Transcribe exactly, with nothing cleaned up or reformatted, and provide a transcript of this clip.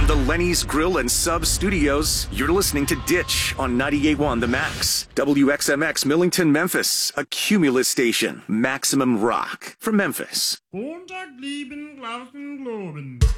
the Lenny's Grill and Sub Studios, you're listening to Ditch on ninety-eight point one The Max. W X M X Millington, Memphis. A Cumulus station. Maximum rock from Memphis. Montag lieben, laufen, globen.